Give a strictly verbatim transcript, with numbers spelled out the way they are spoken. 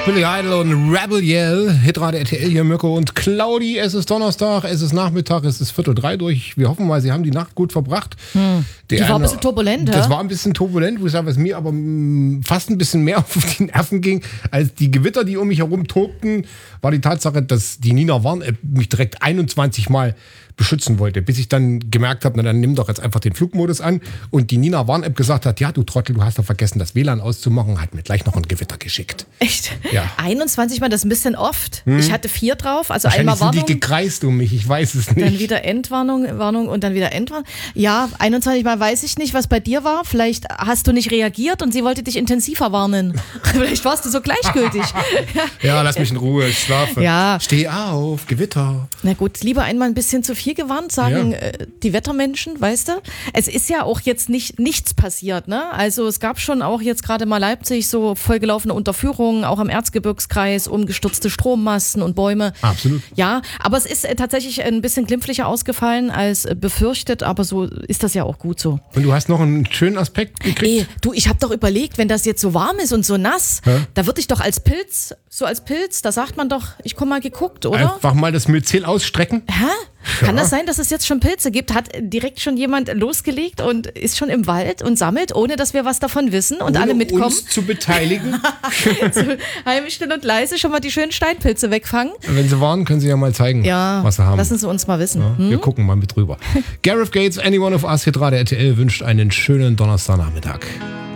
Billy Idol und Rebel Yell, Hitradio R T L, hier Mirko und Claudi. Es ist Donnerstag, es ist Nachmittag, es ist Viertel drei durch. Wir hoffen mal, Sie haben die Nacht gut verbracht. Hm. Die war eine, ein bisschen turbulent, Das ja? war ein bisschen turbulent, wo ich sage, was mir aber mh, fast ein bisschen mehr auf die Nerven ging, als die Gewitter, die um mich herum tobten, war die Tatsache, dass die Nina Warn-App mich direkt einundzwanzig Mal beschützen wollte, bis ich dann gemerkt habe, na dann nimm doch jetzt einfach den Flugmodus an und die Nina Warn-App gesagt hat, ja du Trottel, du hast doch vergessen, das W L A N auszumachen, hat mir gleich noch ein Gewitter geschickt. Echt? Ja. einundzwanzig Mal, das ist ein bisschen oft. Hm. Ich hatte vier drauf, also Wahrscheinlich einmal Warnung. sind die gekreist um mich, ich weiß es nicht. Dann wieder Endwarnung, Warnung und dann wieder Endwarnung. Ja, einundzwanzig Mal weiß ich nicht, was bei dir war. Vielleicht hast du nicht reagiert und sie wollte dich intensiver warnen. Vielleicht warst du so gleichgültig. Ja, lass mich in Ruhe, ich schlafe. Ja. Steh auf, Gewitter. Na gut, lieber einmal ein bisschen zu viel gewarnt, sagen Ja. äh, die Wettermenschen, weißt du? Es ist ja auch jetzt nicht nichts passiert, ne? Also es gab schon auch jetzt gerade mal Leipzig so vollgelaufene Unterführungen, auch am Erzgebirgskreis, umgestürzte Strommasten und Bäume. Absolut. Ja, aber es ist äh, tatsächlich ein bisschen glimpflicher ausgefallen als äh, befürchtet, aber so ist das ja auch gut so. Und du hast noch einen schönen Aspekt gekriegt? Ey, du, ich habe doch überlegt, wenn das jetzt so warm ist und so nass, Hä? da würde ich doch als Pilz, so als Pilz, da sagt man doch, ich komm mal geguckt, oder? Einfach mal das Myzel ausstrecken. Hä? Kann das sein, dass es jetzt schon Pilze gibt? Hat direkt schon jemand losgelegt und ist schon im Wald und sammelt, ohne dass wir was davon wissen und Ohne alle mitkommen? uns zu beteiligen. So, heimlich, still und leise schon mal die schönen Steinpilze wegfangen. Wenn sie waren, können sie ja mal zeigen, Ja, was sie haben. lassen Sie uns mal wissen. Ja, Hm? wir gucken mal mit drüber. Gareth Gates, Anyone of Us, Hitradio R T L wünscht einen schönen Donnerstagnachmittag.